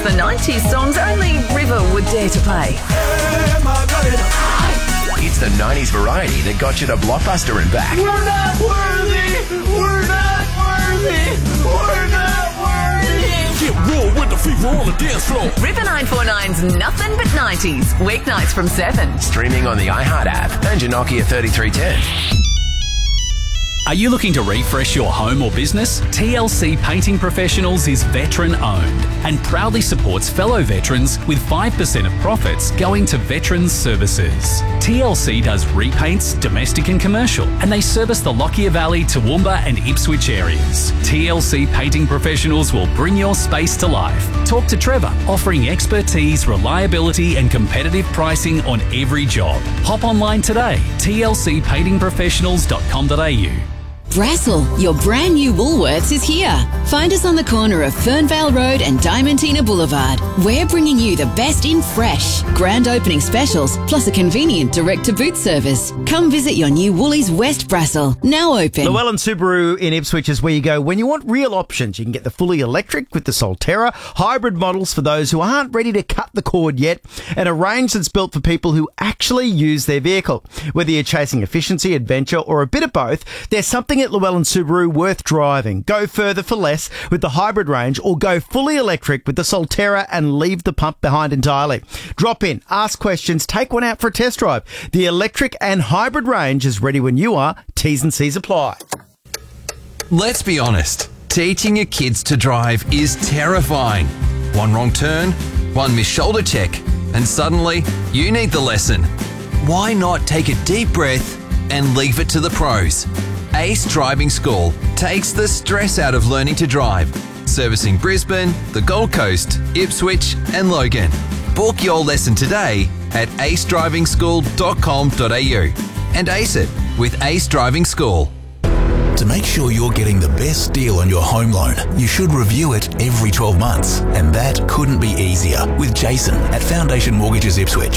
the 90s songs only River would dare to play. It's the 90s variety that got you to Blockbuster and back. We're not worthy! We're not worthy! We're not worthy! Get raw with the fever on the dance floor. River 949's Nothing But 90s, weeknights from 7. Streaming on the iHeart app and your Nokia 3310. Are you looking to refresh your home or business? TLC Painting Professionals is veteran-owned and proudly supports fellow veterans with 5% of profits going to Veterans Services. TLC does repaints, domestic and commercial, and they service the Lockyer Valley, Toowoomba and Ipswich areas. TLC Painting Professionals will bring your space to life. Talk to Trevor, offering expertise, reliability and competitive pricing on every job. Hop online today, tlcpaintingprofessionals.com.au. Brassel, your brand new Woolworths is here. Find us on the corner of Fernvale Road and Diamantina Boulevard. We're bringing you the best in fresh, grand opening specials, plus a convenient direct-to-boot service. Come visit your new Woolies West Brassel, now open. Llewellyn Subaru in Ipswich is where you go when you want real options. You can get the fully electric with the Solterra, hybrid models for those who aren't ready to cut the cord yet, and a range that's built for people who actually use their vehicle. Whether you're chasing efficiency, adventure, or a bit of both, there's something at Llewellyn Subaru worth driving. Go further for less with the hybrid range, or go fully electric with the Solterra and leave the pump behind entirely. Drop in, ask questions, take one out for a test drive. The electric and hybrid range is ready when you are. T's and C's apply. Let's be honest, teaching your kids to drive is terrifying. One wrong turn, one missed shoulder check, and suddenly you need the lesson. Why not take a deep breath and leave it to the pros? Ace Driving School takes the stress out of learning to drive, servicing Brisbane, the Gold Coast, Ipswich and Logan. Book your lesson today at acedrivingschool.com.au and ace it with Ace Driving School. To make sure you're getting the best deal on your home loan, you should review it every 12 months. And that couldn't be easier with Jason at Foundation Mortgages Ipswich.